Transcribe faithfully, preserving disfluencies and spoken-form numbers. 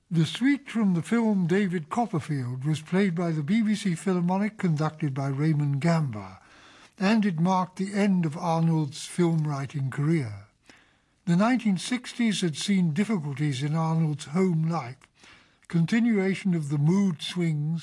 The suite from the film David Copperfield was played by the B B C Philharmonic, conducted by Raymond Gamba, and it marked the end of Arnold's film-writing career. The nineteen sixties had seen difficulties in Arnold's home life, continuation of the mood swings